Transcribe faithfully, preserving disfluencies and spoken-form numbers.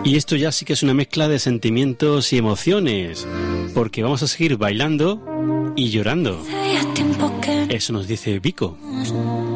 Y esto ya sí que es una mezcla de sentimientos y emociones, porque vamos a seguir bailando y llorando. Eso nos dice Vico.